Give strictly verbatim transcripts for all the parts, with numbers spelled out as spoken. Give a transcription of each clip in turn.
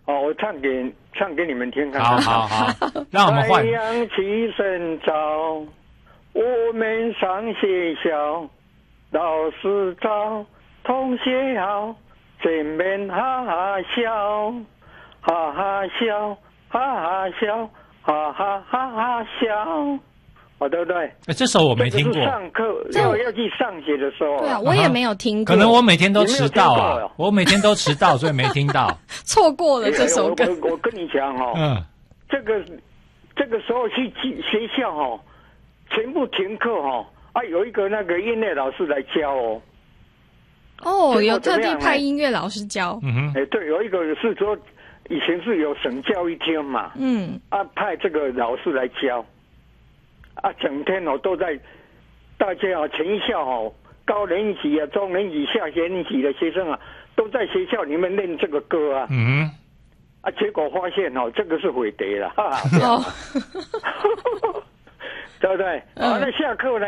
哦，我唱给唱给你们听看看。好好好，让我们换。 太阳起身早，我们上学校，老师早，同学好，见面哈哈笑，哈哈笑，哈哈笑，哈哈哈哈笑。哦，对不对？ 欸、这首我没听过。 这是上课要要去上学的时候。 对啊，我也没有听过。 可能我每天都迟到啊，我每天都迟到，所以没听到。 错过了这首歌。 我我跟你讲哦，嗯，这个这个时候去学校哦，全部停课哦，啊，有一个那个音乐老师来教哦。 哦，有特地派音乐老师教。 嗯哼。哎，对，有一个是说以前是有省教育厅嘛，嗯，啊，派这个老师来教。啊，整天哦都在，大家啊全校哦，高年级啊、中年级、下学年级的学生啊，都在学校里面练这个歌啊。嗯。啊，结果发现哦，这个是毁碟了，哈哈。哦。对不对？嗯、啊，那下课呢？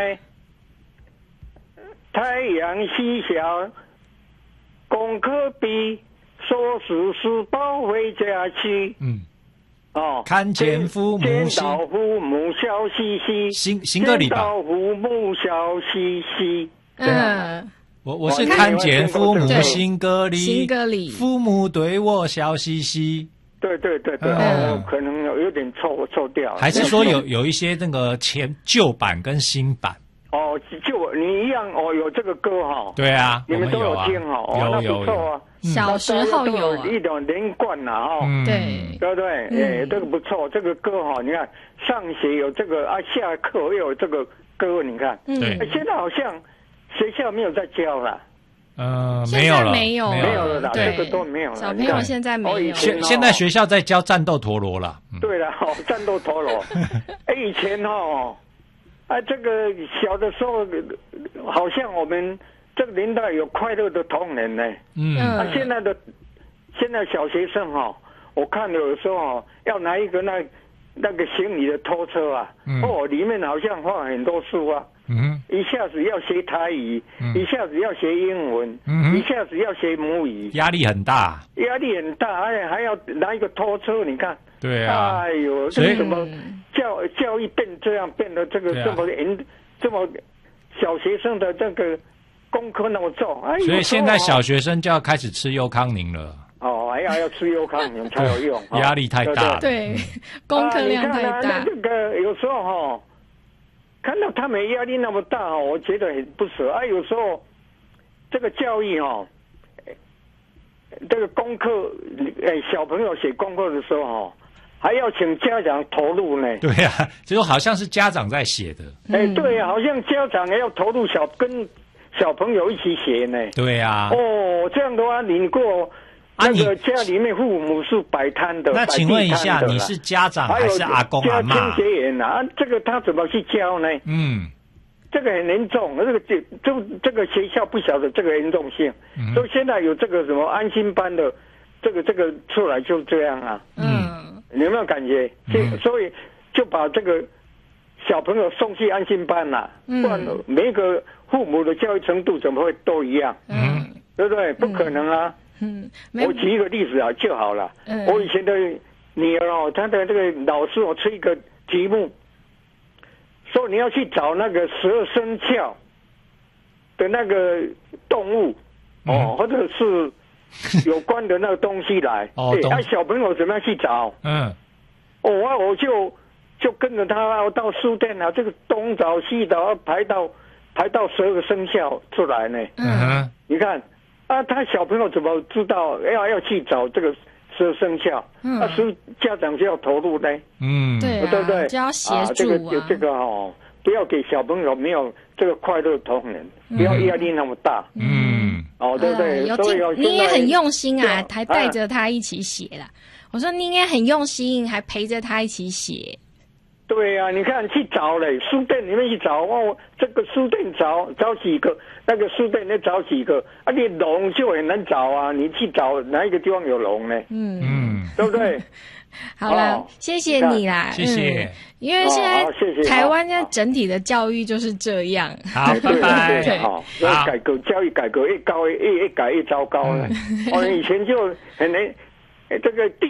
太阳西下，功课毕，收拾书包回家去。嗯。 哦，看见父母见到父母笑嘻嘻， 新新歌里吧。 见到父母笑嘻嘻。 嗯， 我我是看见父母新歌里， 新歌里父母对我笑嘻嘻。 对对对对，嗯、哦，可能有点错错掉。 还是说有有一些那个前旧版跟新版？ 哦，就你一样哦，有这个歌哈、哦。 对啊， 你们都有听哈、哦， 有哦、有有。啊。 小时候有、啊、 一种连贯呐、啊，哈、哦， 嗯、 对，对不对？哎、嗯欸，这个不错，这个歌哈、哦，你看上学有这个啊，下课又有这个歌，你看， 嗯， 欸、现在好像学校没有在教了， 呃，没有了， 没有没有了啦，这个都没有了。 小朋友现在没有， 现现在学校在教战斗陀螺了。 嗯、对了，哦，战斗陀螺，哎，以前哦，啊，这个小的时候，好像我们。这个年代有快乐的童年呢，嗯，啊，现在的现在小学生哈、哦，我看有时候、哦、要拿一个那那个行李的拖车啊，嗯、哦，里面好像放很多书啊，嗯，一下子要学台语，嗯、一下子要学英文，嗯，一下子要学母语， 压力很大， 压力很大，而且还要拿一个拖车，你看， 对啊， 哎呦，这个怎么教教育变这样变得这个这么严、啊、这么小学生的这个。功课那么重，哎， 所以现在小学生就要开始吃优康宁了。 哦，还要要吃优康宁才有用， 压力太大了。 对，功课量太大。 啊、那这个有时候哈、哦，看到他们压力那么大哦，我觉得很不舍。啊，有时候这个教育哦，这个功课，哎，小朋友写功课的时候哦，还要请家长投入呢。 对呀、啊，就好像是家长在写的。 哎，对呀、啊，好像家长也要投入小跟。小朋友一起写呢？ 对呀、啊。 哦，这样的话，你过那个家里面父母是摆摊的。 那请问一下，你是家长还是阿公阿嬷？ 清洁员啊，这个他怎么去教呢？嗯，这个很严重，这个这这这个学校不晓得这个严重性，嗯、所以现在有这个什么安心班的，这个这个出来就这样啊。嗯，你有没有感觉？嗯、所以就把这个小朋友送去安心班啦、嗯，不然每一个。父母的教育程度怎么会都一样？嗯，对不对？不可能啊。嗯，我举一个例子啊就好了。嗯，我以前的女儿哦，她的这个老师我出一个题目，说你要去找那个十二生肖的那个动物、嗯、哦，或者是有关的那个东西来。哦，那、欸、小朋友怎么样去找？嗯，哦，我就就跟着他到书店啊，这个东找西找，排到。排到十二个生肖出来呢，嗯，你看啊，他小朋友怎么知道要要去找这个十二生肖？嗯，那是家长就要投入呢， 嗯，对、啊，对不对？就要协助啊。 这个这个哦，不要给小朋友没有这个快乐童年，嗯、不要压力那么大，嗯，哦，对不对？ 呃、 所以要你也很用心啊，还带着他一起写啦。我说你也很用心，还陪着他一起写。 对呀、啊，你看去找嘞，书店里面去找哦，这个书店找找几个，那个书店再找几个，啊，你龙就很难找啊，你去找哪一个地方有龙呢？嗯嗯，对不对？ 好了、哦，谢谢你啦， 谢谢、嗯。 因为现在台湾现在整体的教育就是这样。 好，拜拜。 对，好，要改革教育改革越高越越改越糟糕了。我、嗯、以前就很这个。